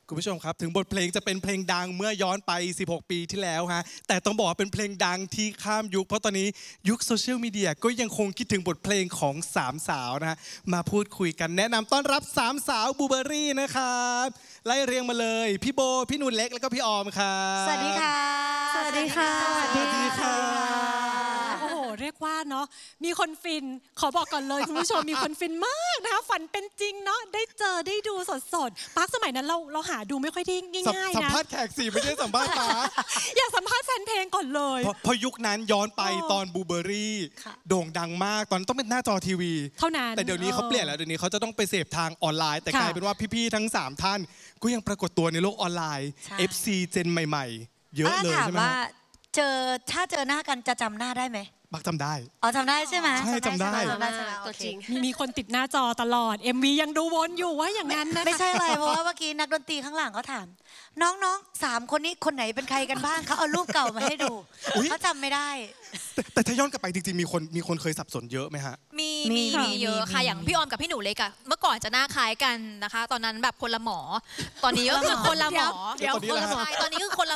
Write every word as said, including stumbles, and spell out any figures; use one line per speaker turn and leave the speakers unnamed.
คุณผู้ชมครับถึงบทเพลงจะเป็นเพลงดังเมื่อย้อนไปสิบหกปีที่แล้วฮะแต่ต้องบอกว่าเป็นเพลงดังที่ข้ามยุคเพราะตอนนี้ยุคโซเชียลมีเดียก็ยังคงคิดถึงบทเพลงของสามสาวนะฮะมาพูดคุยกันแนะนำต้อนรับสามสาวบูเบอรี่นะครับไล่เรียงมาเลยพี่โบพี่นุ่นเล็กแล้วก็พี่ออมครับ
สวัสดีค่ะ
สวัสดีค่ะ
สวัสดีค่ะ
โอ้โหเรียกว่าเนาะมีคนฟินขอบอกก่อนเลยคุณผู้ชมมีคนฟินมากนะคะฝันเป็นจริงเนาะได้เจอได้ดูสดๆปาร์คสมัยนั้นเราเราหาดูไม่ค่อยได้ง่ายๆนะ
สัมภาษณ์แขกสิไม่ใช่สัมภาษณ์ปาร์ค
อยากสัมภาษณ์แฟนเพลงก่อนเลย
เพราะยุคนั้นย้อนไปตอนบูเบอรี่โด่งดังมากตอนต้องเป็นหน้าจอทีวี
เท่านั้น
แต่เดี๋ยวนี้เขาเปลี่ยนแล้วเดี๋ยวนี้เขาจะต้องไปเสพทางออนไลน์แต่กลายเป็นว่าพี่ๆทั้งสามท่านก็ยังปรากฏตัวในโลกออนไลน์ เอฟ ซี เจนใหม่ๆเยอะเลยใช่ไหม
เจอถ้าเจอหน้ากันจะจำหน้าได้ไหม
บักจำได้
อ๋อจำได้ใช่ไหม
ใช่จำได้
ตัวจริงมีคนติดหน้าจอตลอด เอ็ม วี ยังดูวนอยู่ว่าอย่างนั้นนะ
ไม่ใช่อะไรเพราะว่าเมื่อกี้นักดนตรีข้างหลังเขาถามน้องๆสามคนนี้คนไหนเป็นใครกันบ้างเขาเอารูปเก่ามาให้ดูเขาจำไม่ได้
แต่ถ้าย้อนกลับไปจริงๆมีคนมีคนเคยสับสนเยอะไหมฮะ
มีมีมีเยอะค่ะอย่างพี่ออมกับพี่หนูเล็กอะเมื่อก่อนจะหน้าคล้ายกันนะคะตอนนั้นแบบคนละหมอตอนนี้ก็คือคนละหมอ
เดี๋ยวคนละหมอ
ตอนนี้คือคนละ